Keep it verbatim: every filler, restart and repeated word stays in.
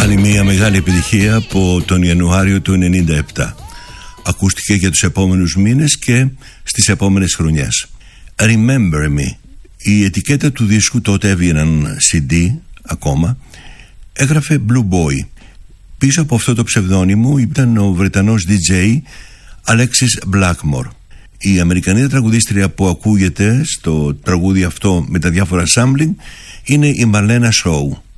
Άλλη μια μεγάλη επιτυχία από τον Ιανουάριο του ενενήντα επτά. Ακούστηκε για τους επόμενους μήνες και στις επόμενες χρονιές. Remember Me. Η ετικέτα του δίσκου, τότε έβγαιναν σι ντι ακόμα, έγραφε Blue Boy. Πίσω από αυτό το ψευδόνυμο ήταν ο Βρετανός ντι τζέι Alexis Blackmore. Η Αμερικανίδα τραγουδίστρια που ακούγεται στο τραγούδι αυτό με τα διάφορα sampling είναι η Marlena Shaw.